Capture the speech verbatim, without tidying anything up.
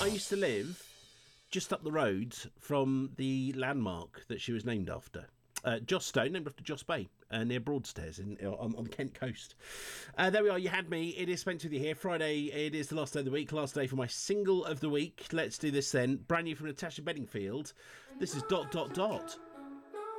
used to live just up the road from the landmark that she was named after. Uh, Joss Stone, named after Joss Bay, uh, near Broadstairs in, on, on the Kent coast. Uh, there we are, you had me. It is Spence with you here. Friday, it is the last day of the week, last day for my single of the week. Let's do this then. Brand new from Natasha Bedingfield. This is Dot Dot Dot.